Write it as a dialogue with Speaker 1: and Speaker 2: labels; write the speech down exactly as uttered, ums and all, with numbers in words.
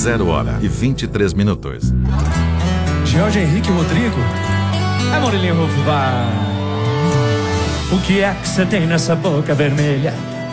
Speaker 1: zero hora e vinte e três minutos.
Speaker 2: Jorge Henrique Rodrigo. É Murilinho Rufo, vai. O que é que você tem nessa boca vermelha?